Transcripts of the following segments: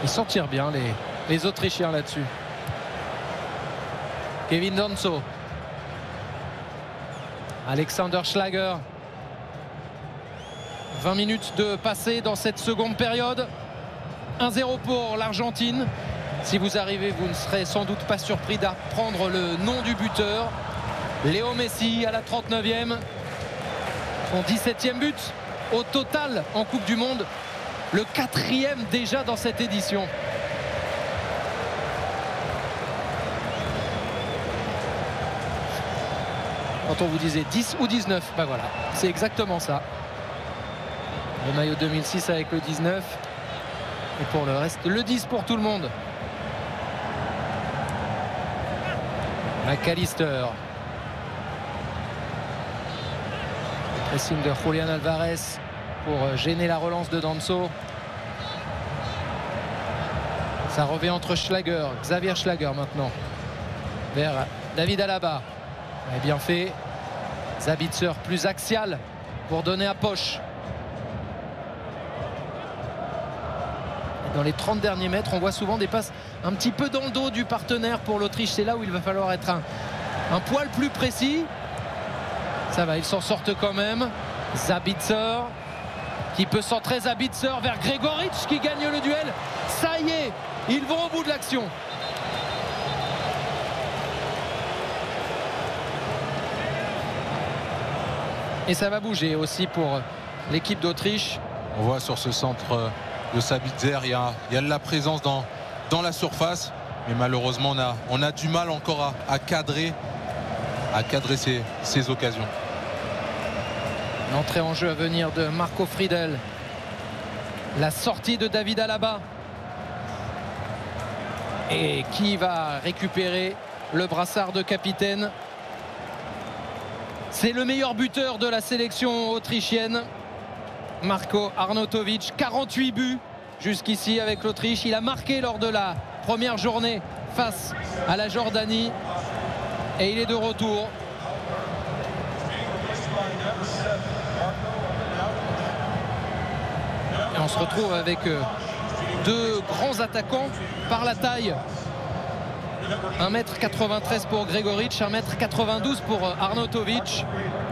Ils s'en tirent bien les Autrichiens là-dessus. Kevin Danso. Alexander Schlager. 20 minutes de passé dans cette seconde période. 1-0 pour l'Argentine. Si vous arrivez, vous ne serez sans doute pas surpris d'apprendre le nom du buteur. Léo Messi à la 39e. Son 17e but au total en Coupe du Monde. Le 4e déjà dans cette édition. Quand on vous disait 10 ou 19, ben voilà, c'est exactement ça. Le maillot 2006 avec le 19. Et pour le reste, le 10 pour tout le monde. McAllister. Pressing de Julián Álvarez pour gêner la relance de Danso. Ça revient entre Schlager, Xavier Schlager maintenant. Vers David Alaba. Et bien fait. Sabitzer plus axial pour donner à Posch. Dans les 30 derniers mètres, on voit souvent des passes un petit peu dans le dos du partenaire pour l'Autriche. C'est là où il va falloir être un poil plus précis. Ça va, ils s'en sortent quand même. Sabitzer qui peut centrer. Sabitzer vers Gregoric qui gagne le duel. Ça y est, ils vont au bout de l'action. Et ça va bouger aussi pour l'équipe d'Autriche. On voit sur ce centre de Sabitzer, il y a de la présence dans la surface. Mais malheureusement, on a du mal encore à cadrer ces occasions. L'entrée en jeu à venir de Marco Friedel. La sortie de David Alaba. Et qui va récupérer le brassard de capitaine? C'est le meilleur buteur de la sélection autrichienne. Marko Arnautovic, 48 buts jusqu'ici avec l'Autriche. Il a marqué lors de la première journée face à la Jordanie. Et il est de retour. Et on se retrouve avec deux grands attaquants par la taille. 1m93 pour Gregoric, 1m92 pour Arnautovic.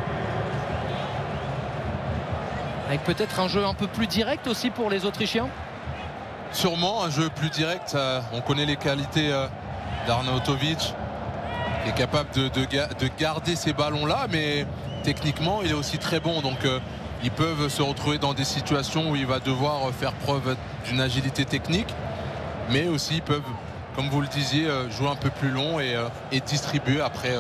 Avec peut-être un jeu un peu plus direct aussi pour les Autrichiens. Sûrement un jeu plus direct. On connaît les qualités d'Arnautovic. Il est capable de garder ces ballons-là, mais techniquement, il est aussi très bon. Donc, ils peuvent se retrouver dans des situations où il va devoir faire preuve d'une agilité technique. Mais aussi, ils peuvent, comme vous le disiez, jouer un peu plus long et distribuer après.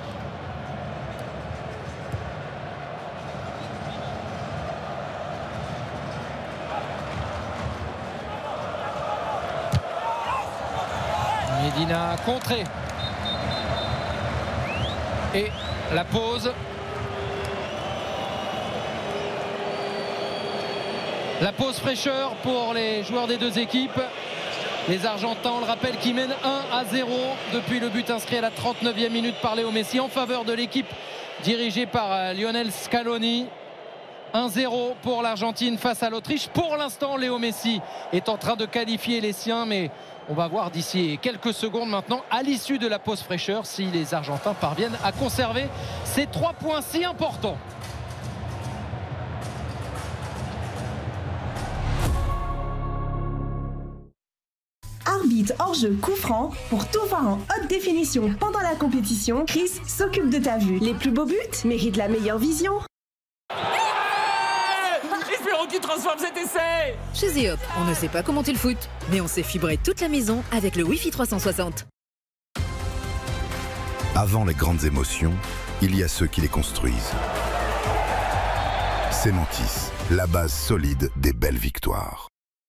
Medina contré. Et la pause. La pause fraîcheur pour les joueurs des deux équipes. Les Argentins, on le rappelle, qui mènent 1-0 depuis le but inscrit à la 39e minute par Léo Messi en faveur de l'équipe dirigée par Lionel Scaloni. 1-0 pour l'Argentine face à l'Autriche. Pour l'instant, Léo Messi est en train de qualifier les siens, mais on va voir d'ici quelques secondes maintenant, à l'issue de la pause fraîcheur, si les Argentins parviennent à conserver ces 3 points si importants. Arbitre hors-jeu coup franc, pour tout voir en haute définition pendant la compétition, Chris s'occupe de ta vue. Les plus beaux buts méritent la meilleure vision. Espérons qu'il transforme cet essai. Chez Zeop, on ne sait pas commenter le foot, mais on sait fibrer toute la maison avec le Wi-Fi 360. Avant les grandes émotions, il y a ceux qui les construisent. Cementis, la base solide des belles victoires.